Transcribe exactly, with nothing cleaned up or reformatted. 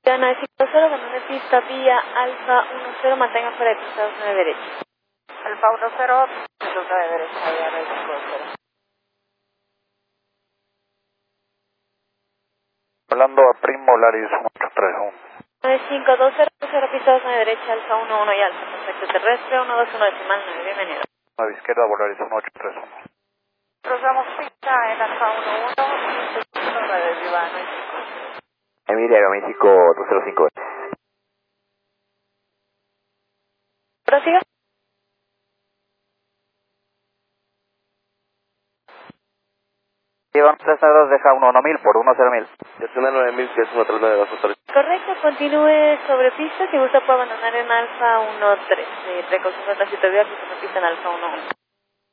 Ya nueve cinco cero, ganando pista vía Alfa uno cero, mantenga fuera de pista dos nueve derecha. Alfa uno cero, dos nueve derecha, vía nueve cinco cero. Hablando a Primo Laris uno ocho tres uno. nueve cinco dos cero, cero pista dos nueve derecha, Alfa uno uno y Alfa, perfecto terrestre, uno dos uno decimal nueve, bienvenido. nueve izquierda, Volaris uno ocho tres uno. Cruzamos pista en Alfa uno uno, nueve, viva nueve cinco. Emilia, México dos cero cinco. ¿Prosiga? Llevan tres dos, deja uno uno mil por uno cero mil. Nacional nueve mil, que es una tres nueve dos. Correcto, continúe sobre pista, si gusta puede abandonar en Alfa uno tres. Eh, precaución de tránsito vial, que se pista en Alfa uno uno.